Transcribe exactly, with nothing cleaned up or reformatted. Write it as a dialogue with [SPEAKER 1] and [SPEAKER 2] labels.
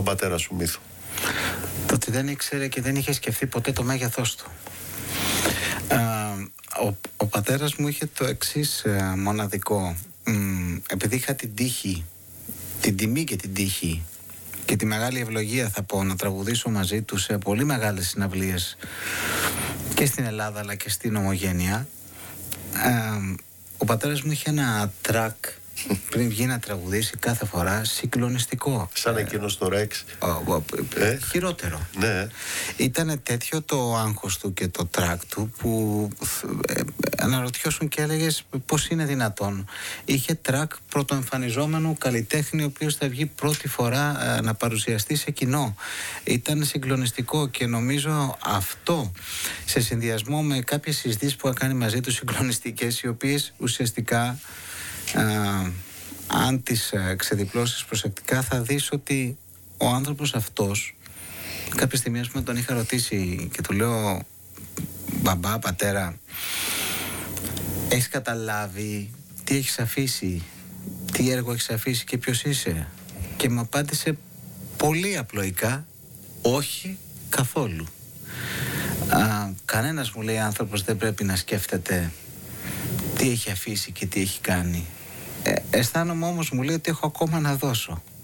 [SPEAKER 1] πατέρα σου μύθο?
[SPEAKER 2] Το ότι δεν ήξερε και δεν είχε σκεφτεί ποτέ το μέγεθός του. Α, ο, ο πατέρας μου είχε το εξής α, μοναδικό. Μ, επειδή είχα την τύχη, την τιμή και την τύχη και τη μεγάλη ευλογία, θα πω, να τραγουδήσω μαζί του σε πολύ μεγάλες συναυλίες και στην Ελλάδα αλλά και στην Ομογένεια, α, ο πατέρας μου είχε ένα τρακ πριν βγει να τραγουδήσει κάθε φορά συγκλονιστικό.
[SPEAKER 1] Σαν εκείνο στο Ρεξ.
[SPEAKER 2] Ε? Χειρότερο.
[SPEAKER 1] Ναι.
[SPEAKER 2] Ήτανε τέτοιο το άγχος του και το τρακ του που ε, αναρωτιώσουν και έλεγες πώς είναι δυνατόν. Είχε τρακ πρωτοεμφανιζόμενου καλλιτέχνη ο οποίος θα βγει πρώτη φορά ε, να παρουσιαστεί σε κοινό. Ήταν συγκλονιστικό και νομίζω αυτό σε συνδυασμό με κάποιες συζητήσεις που έκανε μαζί του συγκλονιστικές, οι οποίες ουσιαστικά Uh, αν τις uh, ξεδιπλώσεις προσεκτικά θα δεις ότι ο άνθρωπος αυτός, κάποια στιγμή ας πούμε τον είχα ρωτήσει και του λέω, μπαμπά, πατέρα, έχεις καταλάβει τι έχεις αφήσει, τι έργο έχεις αφήσει και ποιος είσαι? Και μου απάντησε πολύ απλοϊκά, όχι καθόλου. uh, Κανένας, μου λέει, άνθρωπος δεν πρέπει να σκέφτεται τι έχει αφήσει και τι έχει κάνει. Ε, αισθάνομαι όμως, μου λέει, ότι έχω ακόμα να δώσω.